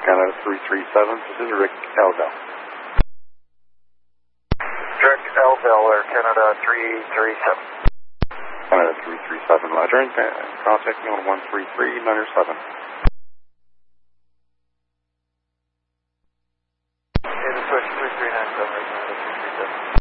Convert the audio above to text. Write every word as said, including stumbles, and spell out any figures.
Canada three three seven, this is Rick Elvell. Rick Elvell, Air Canada three three seven. Canada three three seven, Roger, and contact me on one three three nine seven. Okay, the switch three three nine seven, Canada three three seven.